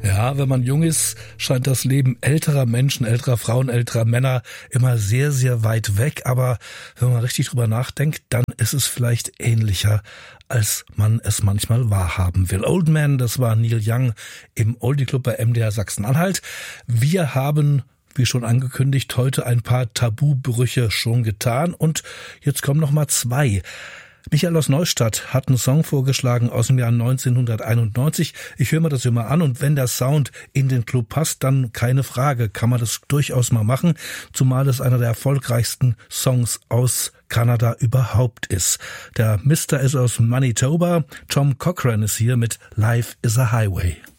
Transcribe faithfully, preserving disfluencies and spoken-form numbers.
Ja, wenn man jung ist, scheint das Leben älterer Menschen, älterer Frauen, älterer Männer immer sehr, sehr weit weg. Aber wenn man richtig drüber nachdenkt, dann ist es vielleicht ähnlicher, als man es manchmal wahrhaben will. Old Man, das war Neil Young im Oldie Club bei M D R Sachsen-Anhalt. Wir haben, wie schon angekündigt, heute ein paar Tabubrüche schon getan und jetzt kommen noch mal zwei. Michael aus Neustadt hat einen Song vorgeschlagen aus dem Jahr neunzehnhunderteinundneunzig. Ich höre mir das immer an und wenn der Sound in den Club passt, dann keine Frage, kann man das durchaus mal machen, zumal es einer der erfolgreichsten Songs aus Kanada überhaupt ist. Der Mister ist aus Manitoba, Tom Cochrane ist hier mit Life is a Highway.